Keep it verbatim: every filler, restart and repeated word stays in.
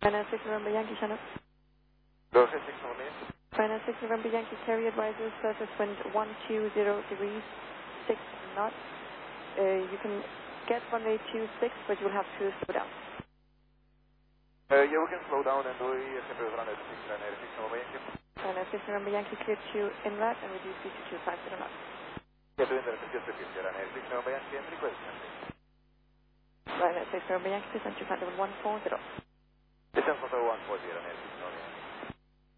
Finance six November Yankee channel. Go ahead, six November Yankee. Finance six November Yankee carry advisor, surface wind one two zero degrees, six knots. Uh, you can get runway two six, but you'll have to slow down. Uh, yeah, we can slow down and do a separate runway six November Yankee. Finance six November Yankee clear to inlet and reduce speed to two five zero knots. Yeah, to inlet, just repeat, runway six November Yankee and request. Finance six November Yankee, descent to flight level one four zero. Descent control one four zero, runway six